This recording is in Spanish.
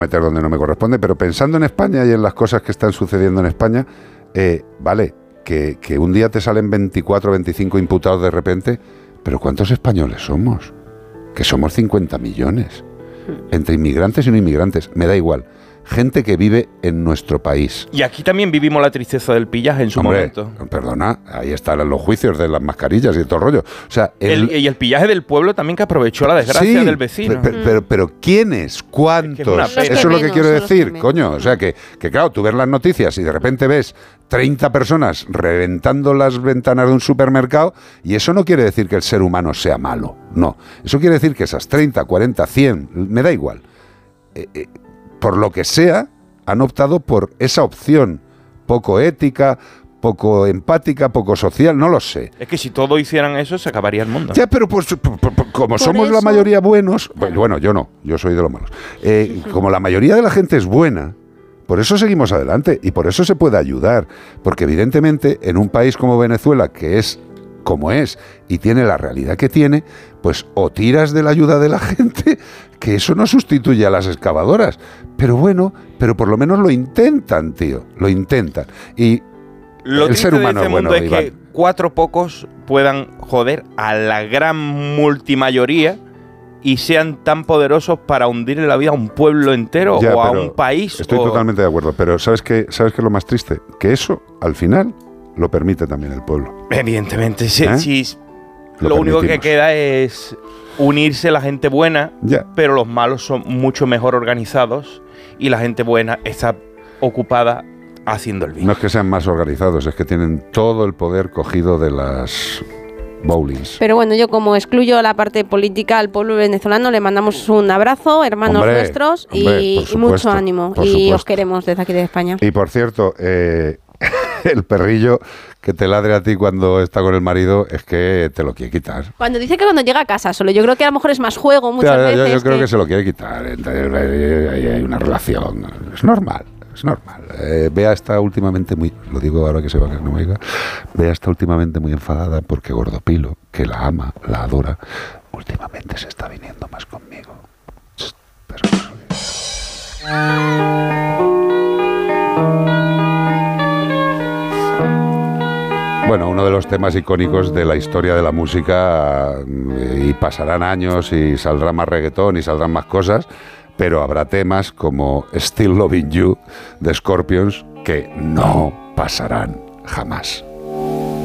meter donde no me corresponde, pero pensando en España y en las cosas que están sucediendo en España, vale, que un día te salen 24 o 25 imputados de repente, pero ¿cuántos españoles somos? Que somos 50 millones, entre inmigrantes y no inmigrantes, me da igual. Gente que vive en nuestro país. Y aquí también vivimos la tristeza del pillaje en su momento. Perdona, ahí están los juicios de las mascarillas y todo el rollo. O sea, y el pillaje del pueblo también, que aprovechó la desgracia del vecino. Pero ¿quiénes? ¿Cuántos? Eso es lo que quiero decir, coño. O sea, que claro, tú ves las noticias y de repente ves 30 personas reventando las ventanas de un supermercado, y eso no quiere decir que el ser humano sea malo. No. Eso quiere decir que esas 30, 40, 100, me da igual. Por lo que sea, han optado por esa opción poco ética, poco empática, poco social, no lo sé. Es que si todos hicieran eso, se acabaría el mundo. Ya, pero pues, como somos la mayoría buenos, bueno, yo no, yo soy de los malos. Como la mayoría de la gente es buena, por eso seguimos adelante y por eso se puede ayudar. Porque evidentemente en un país como Venezuela, que es como es y tiene la realidad que tiene, pues o tiras de la ayuda de la gente, que eso no sustituye a las excavadoras, pero bueno, pero por lo menos lo intentan, tío, lo intentan. Y el ser humano es bueno, es que 4 pocos puedan joder a la gran multimayoría y sean tan poderosos para hundirle la vida a un pueblo entero o a un país. Estoy totalmente de acuerdo, pero ¿sabes qué es lo más triste? Que eso, al final, lo permite también el pueblo. Evidentemente, sí. Lo único que queda es unirse la gente buena, pero los malos son mucho mejor organizados y la gente buena está ocupada haciendo el bien. No es que sean más organizados, es que tienen todo el poder cogido de las bowlings. Pero bueno, yo como excluyo la parte política al pueblo venezolano, le mandamos un abrazo, hermanos nuestros, y mucho ánimo. Y os queremos desde aquí de España. Y por cierto, el perrillo que te ladre a ti cuando está con el marido es que te lo quiere quitar. Cuando dice que cuando llega a casa solo, yo creo que a lo mejor es más juego muchas veces. Yo creo que se lo quiere quitar. Hay una relación. Es normal. Es normal. Bea está últimamente muy... Lo digo ahora que se va, que no me diga. Bea está últimamente muy enfadada porque Gordopilo, que la ama, la adora, últimamente se está viniendo más conmigo. Pero bueno, uno de los temas icónicos de la historia de la música, y pasarán años y saldrá más reggaetón y saldrán más cosas, pero habrá temas como Still Loving You de Scorpions que no pasarán jamás.